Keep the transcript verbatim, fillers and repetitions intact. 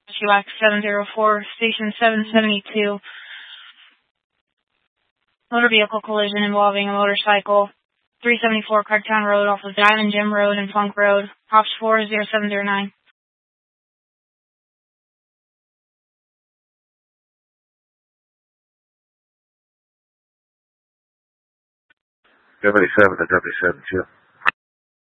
C W A C seven zero four, station seven seventy-two. Motor vehicle collision involving a motorcycle. three seventy-four Craigtown Road off of Diamond Gym Road and Funk Road. Ops four zero seven zero nine. seventy-seven to W seventy-two.